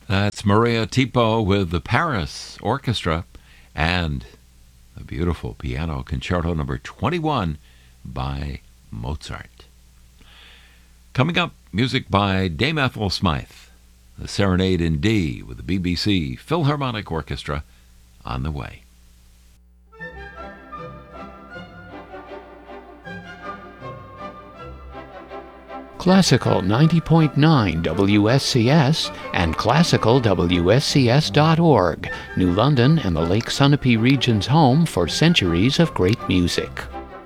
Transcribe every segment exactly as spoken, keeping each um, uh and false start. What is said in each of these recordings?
That's Maria Tipo with the Paris Orchestra and a beautiful piano concerto number twenty-one by Mozart. Coming up, music by Dame Ethel Smythe, the Serenade in D with the B B C Philharmonic Orchestra on the way. Classical ninety point nine W S C S and classical W S C S dot org, New London and the Lake Sunapee region's home for centuries of great music.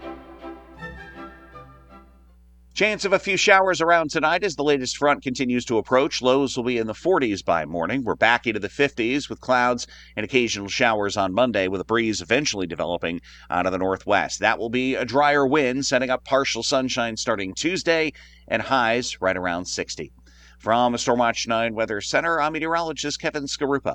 Chance of a few showers around tonight as the latest front continues to approach. Lows will be in the forties by morning. We're back into the fifties with clouds and occasional showers on Monday, with a breeze eventually developing out of the northwest. That will be a drier wind, setting up partial sunshine starting Tuesday and highs right around sixty. From the Stormwatch nine Weather Center, I'm meteorologist Kevin Skarupa.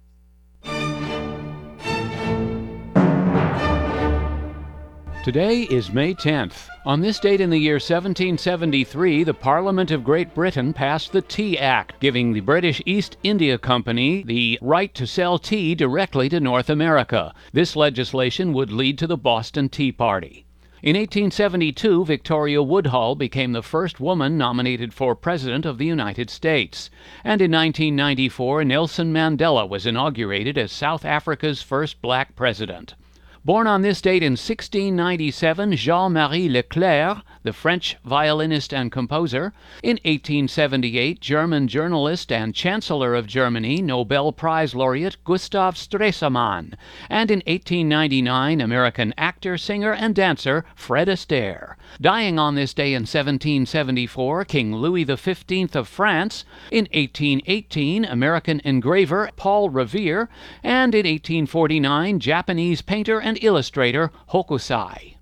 Today is May tenth. On this date in the year seventeen seventy-three, the Parliament of Great Britain passed the Tea Act, giving the British East India Company the right to sell tea directly to North America. This legislation would lead to the Boston Tea Party. In eighteen seventy-two, Victoria Woodhull became the first woman nominated for President of the United States. And in nineteen ninety-four, Nelson Mandela was inaugurated as South Africa's first black president. Born on this date in sixteen ninety-seven, Jean-Marie Leclerc, the French violinist and composer. In eighteen seventy-eight, German journalist and Chancellor of Germany, Nobel Prize laureate Gustav Stresemann. And in eighteen ninety-nine, American actor, singer, and dancer Fred Astaire. Dying on this day in seventeen seventy-four, King Louis the fifteenth of France. In eighteen eighteen, American engraver Paul Revere. And in eighteen forty-nine, Japanese painter and illustrator Hokusai.